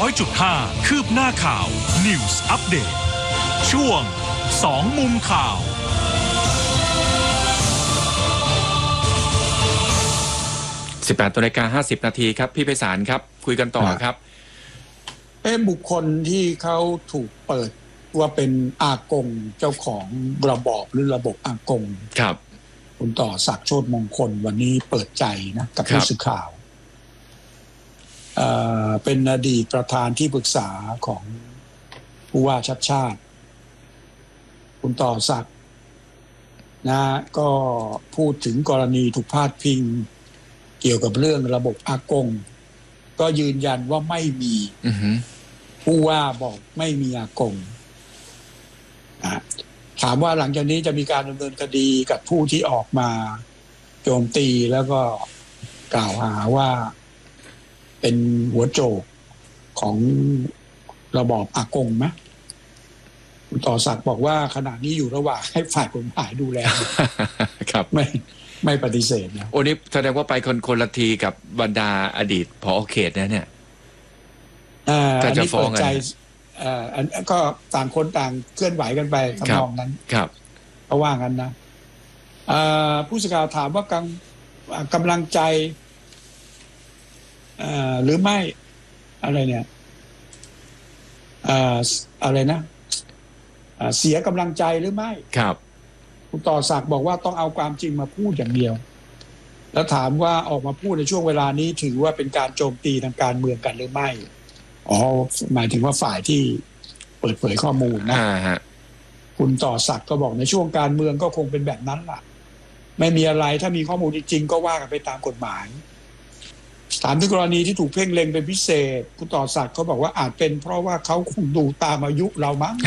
100.5 คืบหน้าข่าว News Update ช่วง2มุมข่าว 18:50 นาทีครับพี่ไพศาลครับคุยกันต่อครับบุคคลที่เขาถูกเปิดว่าเป็นอากงเจ้าของระบอบหรือระบบอากงครับคุณต่อศักดิ์โชติมงคลวันนี้เปิดใจนะกับผู้สื่อข่าวเป็นอดีตประธานที่ปรึกษาของผู้ว่าชัดชาติคุณต่อศักดิ์นะก็พูดถึงกรณีถูกพาดพิงเกี่ยวกับเรื่องระบบอากงก็ยืนยันว่าไม่มีผู้ว่าบอกไม่มีอากงถามว่าหลังจากนี้จะมีการดำเนินคดีกับผู้ที่ออกมาโจมตีแล้วก็กล่าวหาว่าเป็นหัวโจกของระบอบอากงไหมคุณต่อศักดิ์บอกว่าขณะนี้อยู่ระหว่างให้ฝ่ายกฎหมายดูแลครับไม่ปฏิเสธนะโอ้นี่แสดงว่าไปคนละทีกับบรรดาอดีตผอ.เขตนะเนี่ยถ้าจะฟ้องกันก็ต่างคนต่างเคลื่อนไหวกันไปทำนองนั้นครับเพราะว่างั้นนะผู้สื่อข่าวถามว่ากำลังใจหรือไม่อะไรเนี่ยอะไรนะเสียกำลังใจหรือไม่ครับคุณต่อศักดิ์บอกว่าต้องเอาความจริงมาพูดอย่างเดียวแล้วถามว่าออกมาพูดในช่วงเวลานี้ถือว่าเป็นการโจมตีทางการเมืองกันหรือไม่หมายถึงว่าฝ่ายที่เปิดเผยข้อมูลนะคุณต่อศักดิ์ก็บอกในช่วงการเมืองก็คงเป็นแบบนั้นล่ะไม่มีอะไรถ้ามีข้อมูลจริงๆก็ว่ากันไปตามกฎหมายถามถึงกรณีที่ถูกเพ่งเล็งเป็นพิเศษคุณต่อศักดิ์เขาบอกว่าอาจเป็นเพราะว่าเขาคงดูตามอายุเรามั้ง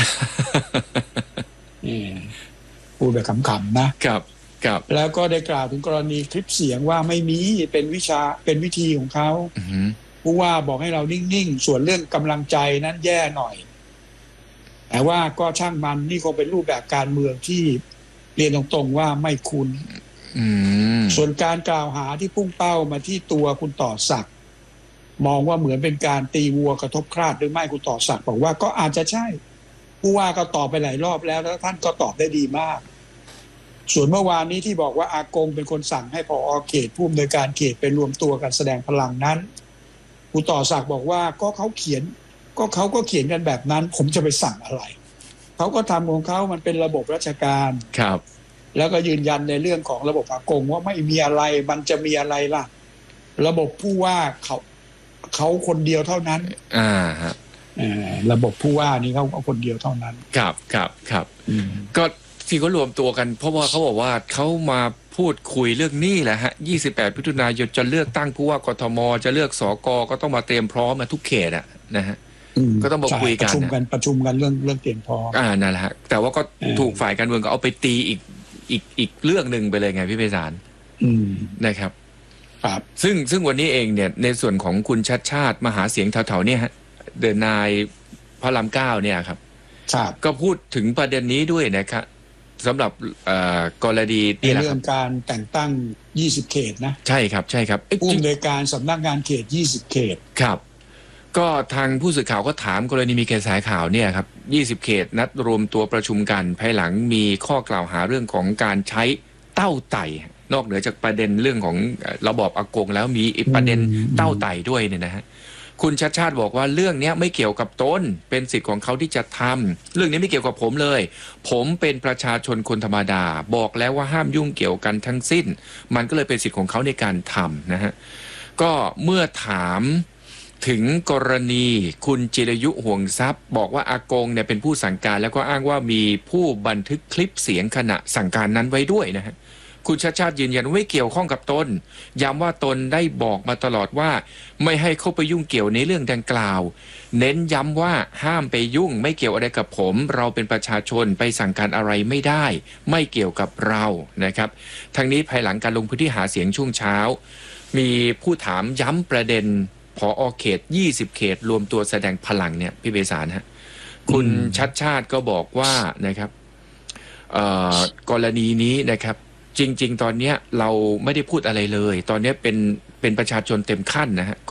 พูดแบบขำๆนะครับแล้วก็ได้กล่าวถึงกรณีคลิปเสียงว่าไม่มีเป็นวิธีของเขาผู้ว่าบอกให้เรานิ่งๆส่วนเรื่องกำลังใจนั้นแย่หน่อยแต่ว่าก็ช่างมันนี่คงเป็นรูปแบบการเมืองที่เรียนตรงๆว่าไม่คุ้นส่วนการกล่าวหาที่พุ่งเป้ามาที่ตัวคุณต่อศักดิ์มองว่าเหมือนเป็นการตีวัวกระทบคราดหรือไม่คุณต่อศักดิ์บอกว่าก็อาจจะใช่ผู้ว่าก็ตอบไปหลายรอบแล้วท่านก็ตอบได้ดีมากส่วนเมื่อวานนี้ที่บอกว่าอากงเป็นคนสั่งให้ผอ.เขตผู้อำนวยการเขตไปรวมตัวกันแสดงพลังนั้นคุณต่อศักดิ์บอกว่าก็เขาก็เขียนกันแบบนั้นผมจะไปสั่งอะไรเขาก็ทำของเขามันเป็นระบบราชการครับแล้วก็ยืนยันในเรื่องของระบบอากงว่าไม่มีอะไรมันจะมีอะไรล่ะระบบผู้ว่าเขาคนเดียวเท่านั้นระบบผู้ว่านี่เขาคนเดียวเท่านั้นครับก็ที่เขารวมตัวกันเพราะว่าเขาบอกว่าเขามาพูดคุยเรื่องนี้แหละฮะ28 มิถุนายนจะเลือกตั้งผู้ว่ากทมจะเลือกสก.ก็ต้องมาเตรียมพร้อมมาทุกเขตนะฮะก็ต้องมาคุยกันประชุมกันเรื่องเตรียมพร้อมนั่นแหละฮะแต่ว่าก็ถูกฝ่ายการเมืองก็เอาไปตีอีกเรื่องนึงไปเลยไงพี่ไพศาลนะครับซึ่งวันนี้เองเนี่ยในส่วนของคุณชัดชาติมาหาเสียงแถวๆเนี่ยฮะเดินนายพระรามเก้าเนี่ยครับก็พูดถึงประเด็นนี้ด้วยนะครับสำหรับกรณีในเรื่องการแต่งตั้ง20เขตนะใช่ครับผู้อำนวยการสำนักงานเขต20เขตครับก็ทางผู้สื่อข่าวก็ถามกรณีมีกระแสข่าวเนี่ยครับ20เขตนัดรวมตัวประชุมกันภายหลังมีข้อกล่าวหาเรื่องของการใช้เต้าไต่นอกเหนือจากประเด็นเรื่องของระบอบอากงแล้วมีอีกประเด็นเต้าไต่ด้วยเนี่ยนะฮะคุณชัดชาติบอกว่าเรื่องนี้ไม่เกี่ยวกับตนเป็นสิทธิ์ของเขาที่จะทำเรื่องนี้ไม่เกี่ยวกับผมเลยผมเป็นประชาชนคนธรรมดาบอกแล้วว่าห้ามยุ่งเกี่ยวกันทั้งสิ้นมันก็เลยเป็นสิทธิ์ของเขาในการทำนะฮะก็เมื่อถามถึงกรณีคุณจิรยุห่วงทรัพย์บอกว่าอากงเนี่ยเป็นผู้สั่งการแล้วก็อ้างว่ามีผู้บันทึกคลิปเสียงขณะสั่งการนั้นไว้ด้วยนะฮะคุณชัดชาติยืนยันไม่เกี่ยวข้องกับตนย้ำว่าตนได้บอกมาตลอดว่าไม่ให้เข้าไปยุ่งเกี่ยวในเรื่องดังกล่าวเน้นย้ำว่าห้ามไปยุ่งไม่เกี่ยวอะไรกับผมเราเป็นประชาชนไปสั่งการอะไรไม่ได้ไม่เกี่ยวกับเรานะครับทั้งนี้ภายหลังการลงพื้นที่หาเสียงช่วงเช้ามีผู้ถามย้ำประเด็นผอ.เขต20เขตรวมตัวแสดงพลังเนี่ยพี่เบสารฮะคุณชัดชาติก็บอกว่านะครับกรณีนี้นะครับจริงๆตอนนี้เราไม่ได้พูดอะไรเลยตอนนี้เป็นประชาชนเต็มขั้นนะฮะก็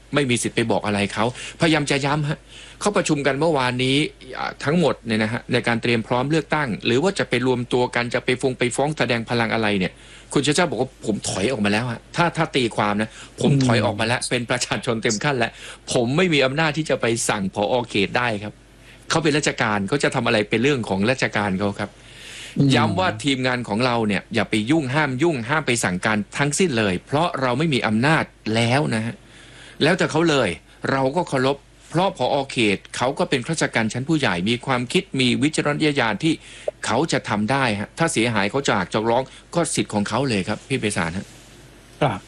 ไม่มีสิทธิ์ไปบอกอะไรเขาพยายามจะย้ำฮะเขาประชุมกันเมื่อวานนี้ทั้งหมดเนี่ยนะฮะในการเตรียมพร้อมเลือกตั้งหรือว่าจะไปรวมตัวกันจะไปฟ้องแสดงพลังอะไรเนี่ยคุณชาติชาติบอกว่าผมถอยออกมาแล้วฮะถ้าตีความนะผมถอยออกมาแล้วเป็นประชาชนเต็มขั้นแล้วผมไม่มีอำนาจที่จะไปสั่งผอ.เขตได้ครับเขาเป็นราชการเขาจะทำอะไรเป็นเรื่องของราชการเขาครับย้ำว่าทีมงานของเราเนี่ยอย่าไปยุ่งห้ามไปสั่งการทั้งสิ้นเลยเพราะเราไม่มีอำนาจแล้วนะฮะแล้วแต่เขาเลยเราก็เคารพเพราะผอ.เขตเขาก็เป็นข้าราชการชั้นผู้ใหญ่มีความคิดมีวิจารณญาณที่เขาจะทำได้ฮะถ้าเสียหายเขาจะร้องก็สิทธิ์ของเขาเลยครับพี่ไพศาลฮะครับ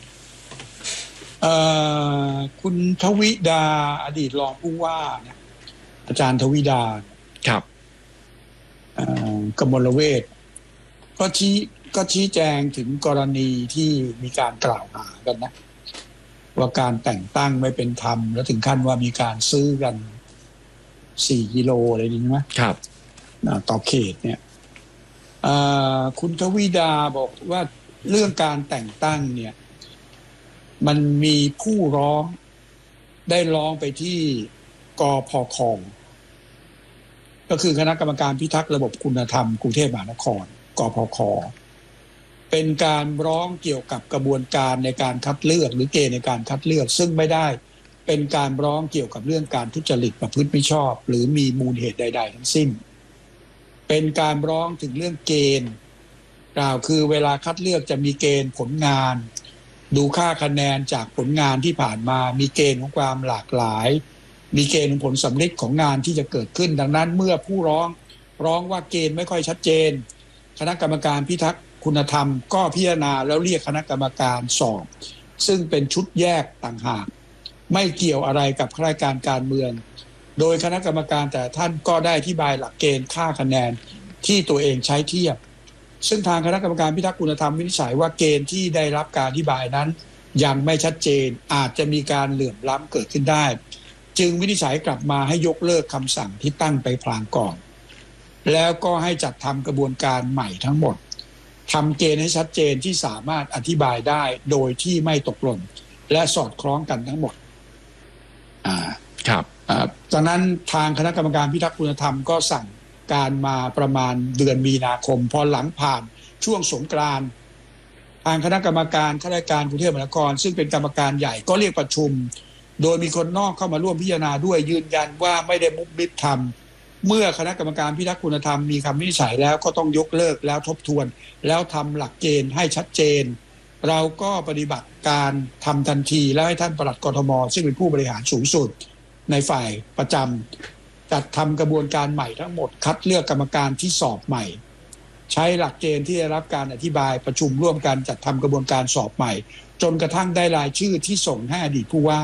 คุณทวิดาอดีตรองผู้ว่าเนี่ยอาจารย์ทวิดาครับกมลเวชก็ชี้แจงถึงกรณีที่มีการกล่าวหากันนะว่าการแต่งตั้งไม่เป็นธรรมแล้วถึงขั้นว่ามีการซื้อกัน4 กิโลอะไรนี่ใช่ไหมครับต่อเขตเนี่ยคุณทวิดาบอกว่าเรื่องการแต่งตั้งเนี่ยมันมีผู้ร้องได้ร้องไปที่กพค.ก็คือคณะกรรมการพิทักษ์ระบบคุณธรรมกรุงเทพมหานครกพค.เป็นการร้องเกี่ยวกับกระบวนการในการคัดเลือกหรือเกณฑ์ในการคัดเลือกซึ่งไม่ได้เป็นการร้องเกี่ยวกับเรื่องการทุจริตประพฤติมิชอบหรือมีมูลเหตุใดๆทั้งสิ้นเป็นการร้องถึงเรื่องเกณฑ์กล่าวคือเวลาคัดเลือกจะมีเกณฑ์ผลงานดูค่าคะแนนจากผลงานที่ผ่านมามีเกณฑ์ของความหลากหลายมีเกณฑ์ของผลสำลิดของงานที่จะเกิดขึ้นดังนั้นเมื่อผู้ร้องว่าเกณฑ์ไม่ค่อยชัดเจนคณะกรรมการพิทักษ์คุณธรรมก็พิจารณาแล้วเรียกคณะกรรมการสอบซึ่งเป็นชุดแยกต่างหากไม่เกี่ยวอะไรกับข้าราชการการเมืองโดยคณะกรรมการแต่ท่านก็ได้อธิบายหลักเกณฑ์ค่าคะแนนที่ตัวเองใช้เทียบซึ่งทางคณะกรรมการพิทักษ์คุณธรรมวินิจฉัยว่าเกณฑ์ที่ได้รับการอธิบายนั้นยังไม่ชัดเจนอาจจะมีการเหลื่อมล้ำเกิดขึ้นได้จึงวินิจฉัยกลับมาให้ยกเลิกคำสั่งที่ตั้งไปพลางก่อนแล้วก็ให้จัดทำกระบวนการใหม่ทั้งหมดทำเกณฑ์ให้ชัดเจนที่สามารถอธิบายได้โดยที่ไม่ตกหล่นและสอดคล้องกันทั้งหมดครับจากนั้นทางคณะกรรมการพิทักษ์คุณธรรมก็สั่งการมาประมาณเดือนมีนาคมพอหลังผ่านช่วงสงกรานต์ทางคณะกรรมการข้าราชการกรุงเทพมหานครซึ่งเป็นกรรมการใหญ่ก็เรียกประชุมโดยมีคนนอกเข้ามาร่วมพิจารณาด้วยยืนยันว่าไม่ได้มุบมิบทำเมื่อคณะกรรมการพิทักษ์คุณธรรมมีคำวินิจฉัยแล้วก็ต้องยกเลิกแล้วทบทวนแล้วทำหลักเกณฑ์ให้ชัดเจนเราก็ปฏิบัติการทำทันทีแล้วให้ท่านปลัดกทมซึ่งเป็นผู้บริหารสูงสุดในฝ่ายประจำจัดทำกระบวนการใหม่ทั้งหมดคัดเลือกกรรมการที่สอบใหม่ใช้หลักเกณฑ์ที่ได้รับการอธิบายประชุมร่วมกันจัดทำกระบวนการสอบใหม่จนกระทั่งได้รายชื่อที่ส่งให้อดีตผู้ว่า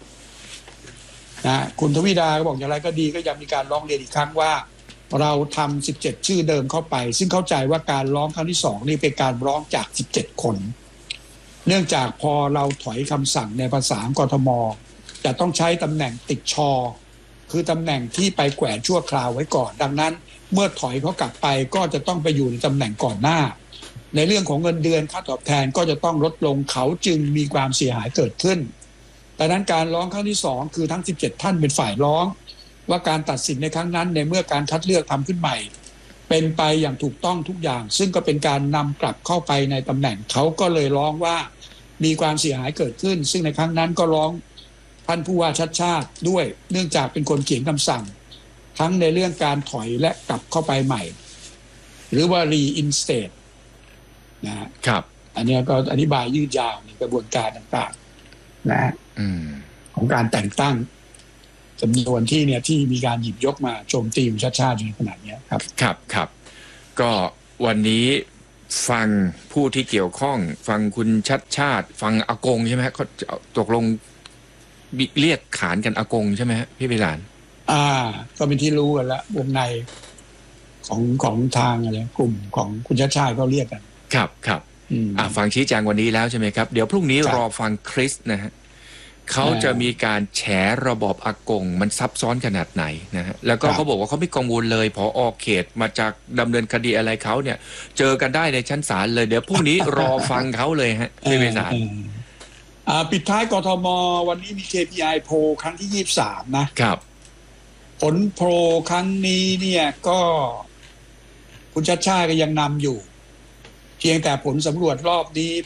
คุณทวิดาก็บอกอย่างไรก็ดีก็ยังมีการร้องเรียนอีกครั้งว่าเราทำ17ชื่อเดิมเข้าไปซึ่งเข้าใจว่าการร้องครั้งที่2นี่เป็นการร้องจาก17คนเนื่องจากพอเราถอยคำสั่งในภาษากทมจะต้องใช้ตำแหน่งติดชอคือตำแหน่งที่ไปแขวนชั่วคราวไว้ก่อนดังนั้นเมื่อถอยเขากลับไปก็จะต้องไปอยู่ในตำแหน่งก่อนหน้าในเรื่องของเงินเดือนค่าตอบแทนก็จะต้องลดลงเขาจึงมีความเสียหายเกิดขึ้นดังนั้นการร้องครั้งที่2คือทั้ง17ท่านเป็นฝ่ายร้องว่าการตัดสินในครั้งนั้นในเมื่อการคัดเลือกทำขึ้นใหม่เป็นไปอย่างถูกต้องทุกอย่างซึ่งก็เป็นการนำกลับเข้าไปในตำแหน่งเขาก็เลยร้องว่ามีความเสียหายเกิดขึ้นซึ่งในครั้งนั้นก็ร้องท่านผู้ว่าชัดชาติด้วยเนื่องจากเป็นคนเขียนคำสั่งทั้งในเรื่องการถอยและกลับเข้าไปใหม่หรือว่า reinstate นะครับอันนี้ก็อธิบายยืดยาวในกระบวนการต่างๆนะของการแต่งตั้งจำนวนที่เนี่ยที่มีการหยิบยกมาโจมตีคุณชัดชาติในขนาดนี้ครับครับก็วันนี้ฟังผู้ที่เกี่ยวข้องฟังคุณชัดชาติฟังอากงใช่ไหมฮะเขาตกลงเรียกขานกันอากงใช่ไหมฮะพี่ไพศาลก็เป็นที่รู้กันแล้ววงในของทางอะไรกลุ่มของคุณชัดชาติก็เรียกกันครับฟังชี้แจงวันนี้แล้วใช่ไหมครับเดี๋ยวพรุ่งนี้รอฟังคริสนะฮะเขาจะมีการแฉระบอบอากงมันซับซ้อนขนาดไหนนะฮะแล้วก็เขาบอกว่าเขาไม่กังวลเลยผอ.เขตมาจากดำเนินคดีอะไรเขาเนี่ยเจอกันได้ในชั้นศาลเลยเดี๋ยวพรุ่งนี้รอฟังเขาเลยฮะพี่ไพศาลปิดท้ายกทมวันนี้มี KPI โพลครั้งที่23นะครับผลโพลครั้งนี้เนี่ยก็คุณชัชชาติก็ยังนำอยู่เพียงแต่ผลสำรวจรอบนี้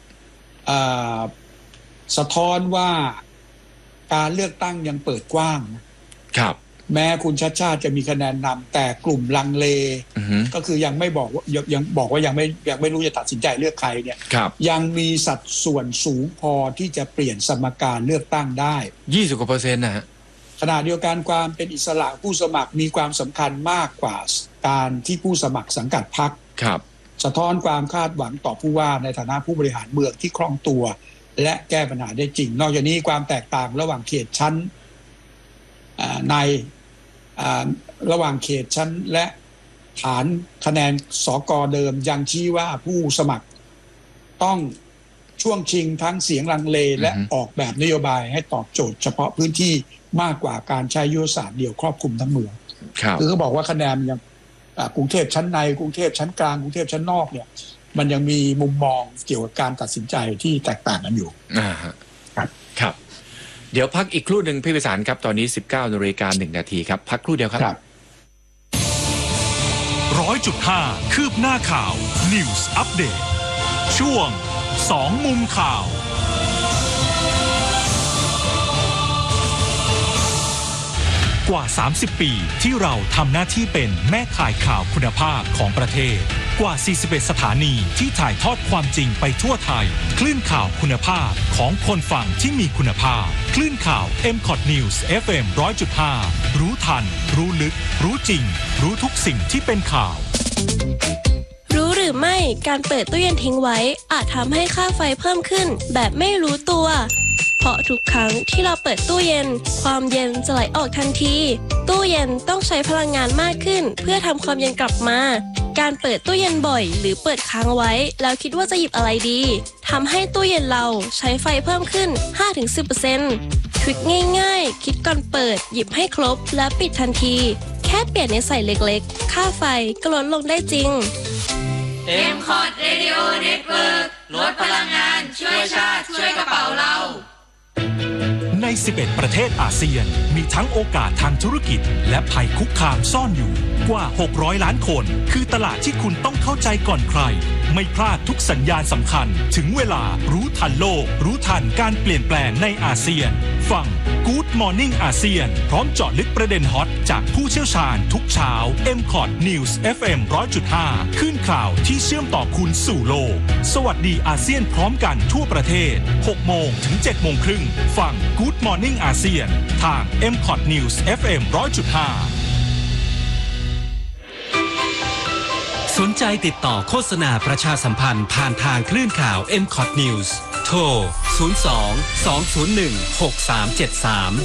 สะท้อนว่าการเลือกตั้งยังเปิดกว้างครับแม้คุณชัชชาติจะมีคะแนนนำแต่กลุ่มลังเลก็คือยังไม่บอกว่ายังบอกว่ายังไม่รู้จะตัดสินใจเลือกใครเนี่ยยังมีสัดส่วนสูงพอที่จะเปลี่ยนสมการเลือกตั้งได้ 20%นะฮะขณะเดียวกันความเป็นอิสระผู้สมัครมีความสำคัญมากกว่าการที่ผู้สมัครสังกัดพรรคสะท้อนความคาดหวังต่อผู้ว่าในฐานะผู้บริหารเมืองที่คล่องตัวและแก้ปัญหาได้จริงนอกจากนี้ความแตกต่างระหว่างเขตชั้นในระหว่างเขตชั้นและฐานคะแนนสก.เดิมยังชี้ว่าผู้สมัครต้องช่วงชิงทั้งเสียงลังเลและออกแบบนโยบายให้ตอบโจทย์เฉพาะพื้นที่มากกว่าการใช้ยุทธศาสตร์เดียวครอบคลุมทั้งเมืองคือเขาบอกว่าคะแนนยังกรุงเทพชั้นในกรุงเทพชั้นกลางกรุงเทพชั้นนอกเนี่ยมันยังมีมุมมองเกี่ยวกับการตัดสินใจที่แตกต่างกันอยู่ครับเดี๋ยวพักอีกครู่หนึ่งพี่ไพศาลครับตอนนี้ 19:01 นาทีครับพักครู่เดียวครับ 100.5 คืบหน้าข่าว News Update ช่วง2มุมข่าวกว่า30ปีที่เราทำหน้าที่เป็นแม่ข่ายข่าวคุณภาพของประเทศกว่า41สถานีที่ถ่ายทอดความจริงไปทั่วไทยคลื่นข่าวคุณภาพของคนฟังที่มีคุณภาพคลื่นข่าว MCOT News FM 100.5 รู้ทันรู้ลึกรู้จริงรู้ทุกสิ่งที่เป็นข่าวรู้หรือไม่การเปิดตู้เย็นทิ้งไว้อาจทำให้ค่าไฟเพิ่มขึ้นแบบไม่รู้ตัวเพราะทุกครั้งที่เราเปิดตู้เย็นความเย็นจะไหลออกทันทีตู้เย็นต้องใช้พลังงานมากขึ้นเพื่อทำความเย็นกลับมาการเปิดตู้เย็นบ่อยหรือเปิดค้างไว้แล้วคิดว่าจะหยิบอะไรดีทำให้ตู้เย็นเราใช้ไฟเพิ่มขึ้น 5-10% ทริคง่ายๆคิดก่อนเปิดหยิบให้ครบและปิดทันทีแค่เปลี่ยนนิสัยเล็กๆค่าไฟก็ลดลงได้จริง MCOT Radio Network ลดพลังงานช่วยชาติช่วยกระเป๋าเราใน11ประเทศอาเซียนมีทั้งโอกาสทางธุรกิจและภัยคุกคามซ่อนอยู่กว่า600ล้านคนคือตลาดที่คุณต้องเข้าใจก่อนใครไม่พลาดทุกสัญญาณสำคัญถึงเวลารู้ทันโลกรู้ทันการเปลี่ยนแปลงในอาเซียนฟัง Good Morning อาเซียนพร้อมเจาะลึกประเด็นฮอตจากผู้เชี่ยวชาญทุกเช้า MCOT News FM 100.5 ขึ้นข่าวที่เชื่อมต่อคุณสู่โลกสวัสดีอาเซียนพร้อมกันทั่วประเทศ 6 โมงถึง 7 โมงครึ่งฟัง Good Morning อาเซียนทาง MCOT News FM 100.5 สนใจติดต่อโฆษณาประชาสัมพันธ์ผ่านทางคลื่นข่าว MCOT News โทร 02 201 6373